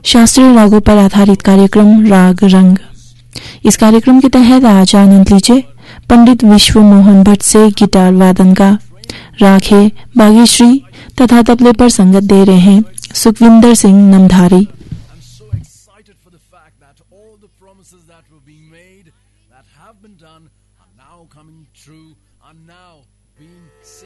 शास्त्रीय रागों पर आधारित कार्यक्रम राग रंग। इस कार्यक्रम के तहत आज आनंद लीजिए पंडित विश्व मोहन भट्ट से गिटार वादन का। राग है बागेश्री तथा तबले पर संगत दे रहे हैं सुखविंदर सिंह नमधारी।